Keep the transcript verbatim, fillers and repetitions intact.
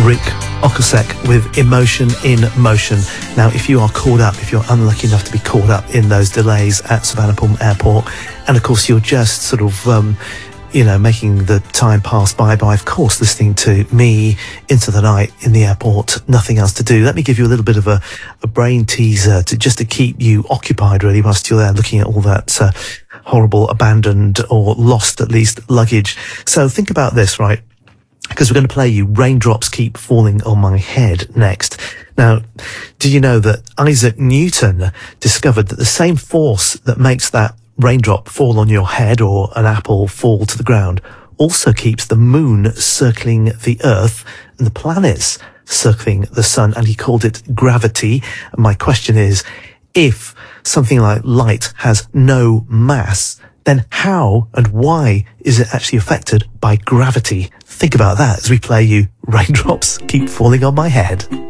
Rick Okasek with Emotion in Motion. Now, if you are caught up, if you're unlucky enough to be caught up in those delays at Savannah Pullman Airport, and of course you're just sort of, um, you know, making the time pass by by, of course, listening to me into the night in the airport, nothing else to do. Let me give you a little bit of a, a brain teaser to just to keep you occupied, really, whilst you're there looking at all that uh, horrible, abandoned, or lost, at least, luggage. So think about this, right? Because we're going to play you Raindrops Keep Falling on My Head next. Now, did you know that Isaac Newton discovered that the same force that makes that raindrop fall on your head or an apple fall to the ground also keeps the moon circling the earth and the planets circling the sun, and he called it gravity. And my question is, if something like light has no mass, then how and why is it actually affected by gravity? Think about that as we play you Raindrops Keep Falling on My Head.